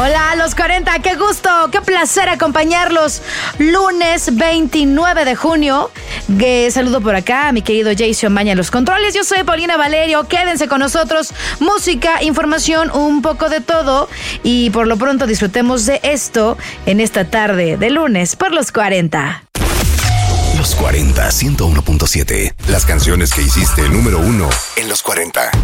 Hola, los 40, qué gusto, qué placer acompañarlos. Lunes 29 de junio. Saludo por acá a mi querido Jason Maña en los controles. Yo soy Paulina Valerio, quédense con nosotros. Música, información, un poco de todo. Y por lo pronto disfrutemos de esto en esta tarde de lunes por los 40. Los 40, 101.7. Las canciones que hiciste número 1 en los 40.